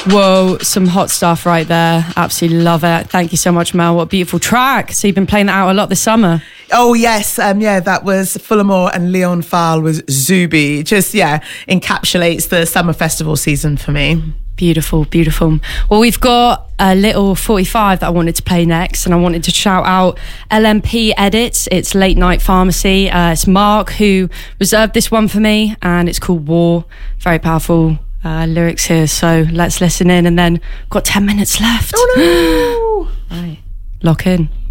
Whoa, some hot stuff right there. Absolutely love it. Thank you so much, Mel. What a beautiful track. So you've been playing that out a lot this summer. Oh, yes. That was Fullamore and Leon Fahl was Zuby. Just, encapsulates the summer festival season for me. Beautiful, beautiful. Well, we've got a little 45 that I wanted to play next, and I wanted to shout out LMP Edits. It's Late Night Pharmacy. It's Mark who reserved this one for me, and it's called War. Very powerful lyrics here, so let's listen in, and then got 10 minutes left. Oh no! Right, lock in.